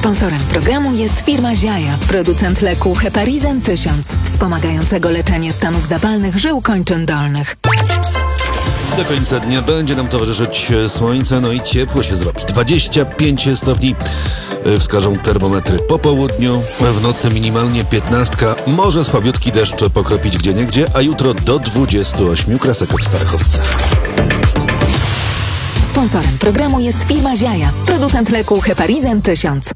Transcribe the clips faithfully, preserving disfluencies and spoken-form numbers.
Sponsorem programu jest firma Ziaja, producent leku Heparizan tysiąc, wspomagającego leczenie stanów zapalnych żył kończyn dolnych. Do końca dnia będzie nam towarzyszyć słońce, no i ciepło się zrobi. dwadzieścia pięć stopni wskażą termometry po południu. W nocy minimalnie piętnastka, może słabiutki deszcz pokropić gdzieniegdzie, a jutro do dwudziestu ośmiu kresek w Starachowicach. Sponsorem programu jest firma Ziaja, producent leku Heparizan tysiąc.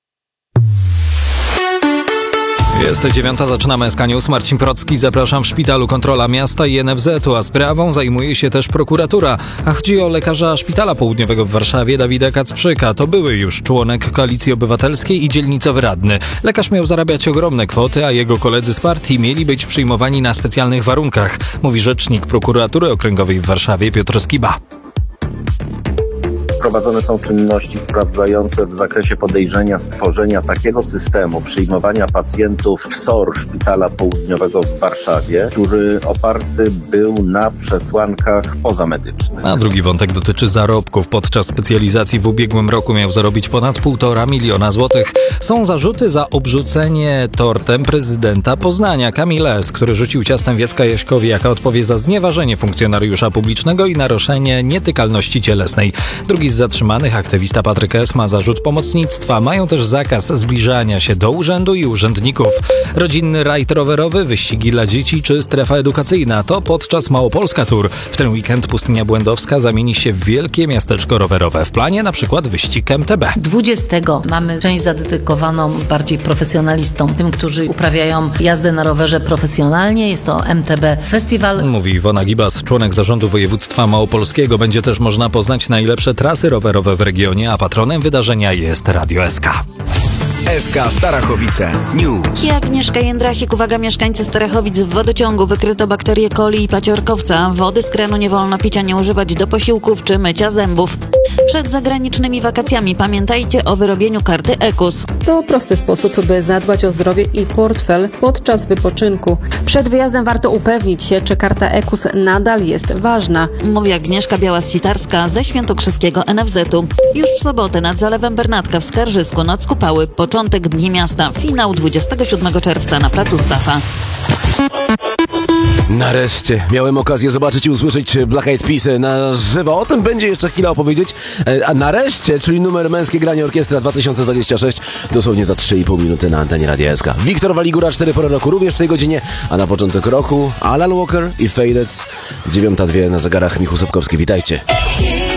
Jest dziewiąta, zaczynamy S K News. Marcin Procki, zapraszam. W szpitalu kontrola miasta i N F Z-u, a sprawą zajmuje się też prokuratura. A chodzi o lekarza Szpitala Południowego w Warszawie, Dawida Kacprzyka. To były już członek Koalicji Obywatelskiej i dzielnicowy radny. Lekarz miał zarabiać ogromne kwoty, a jego koledzy z partii mieli być przyjmowani na specjalnych warunkach, mówi rzecznik prokuratury okręgowej w Warszawie Piotr Skiba. Prowadzone są czynności sprawdzające w zakresie podejrzenia stworzenia takiego systemu przyjmowania pacjentów w S O R Szpitala Południowego w Warszawie, który oparty był na przesłankach pozamedycznych. A drugi wątek dotyczy zarobków. Podczas specjalizacji w ubiegłym roku miał zarobić ponad półtora miliona złotych. Są zarzuty za obrzucenie tortem prezydenta Poznania Kamila S., który rzucił ciastem Jacka Jaśkowiaka, odpowie za znieważenie funkcjonariusza publicznego i naruszenie nietykalności cielesnej. Drugi z zatrzymanych, aktywista Patryk S., ma zarzut pomocnictwa. Mają też zakaz zbliżania się do urzędu i urzędników. Rodzinny rajd rowerowy, wyścigi dla dzieci czy strefa edukacyjna to podczas Małopolska Tour. W ten weekend Pustynia Błędowska zamieni się w wielkie miasteczko rowerowe. W planie na przykład wyścig M T B. dwudziestego mamy część zadedykowaną bardziej profesjonalistom, tym, którzy uprawiają jazdę na rowerze profesjonalnie. Jest to M T B Festiwal. Mówi Iwona Gibas, członek zarządu województwa małopolskiego. Będzie też można poznać najlepsze trasy rowerowe w regionie, a patronem wydarzenia jest Radio S K. S K Starachowice News. I Agnieszka Jędrasik, uwaga, mieszkańcy Starachowic, w wodociągu wykryto bakterie coli i paciorkowca. Wody z kranu nie wolno pić, a nie używać do posiłków czy mycia zębów. Przed zagranicznymi wakacjami pamiętajcie o wyrobieniu karty E K U S. To prosty sposób, by zadbać o zdrowie i portfel podczas wypoczynku. Przed wyjazdem warto upewnić się, czy karta E K U S nadal jest ważna. Mówi Agnieszka Biała-Ścitarska ze Świętokrzyskiego N F Z-u. Już w sobotę nad Zalewem Bernatka w Skarżysku noc kupały. Początek Dni Miasta. Finał dwudziestego siódmego czerwca na placu Stafa. Nareszcie miałem okazję zobaczyć i usłyszeć Black Eyed Peas na żywo. O tym będzie jeszcze chwilę opowiedzieć. A nareszcie, czyli numer Męskie Granie Orkiestra dwa tysiące dwadzieścia sześć, dosłownie za trzy i pół minuty na antenie Radia S K. Wiktor Waligura, cztery pory roku, również w tej godzinie, a na początek roku Alan Walker i Faded. dziewiąta dwie na zegarach. Michał Sobkowski, witajcie.